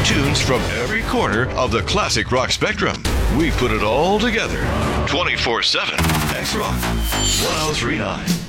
tunes from every corner of the classic rock spectrum. We put it all together. 24/7 X Rock 1039.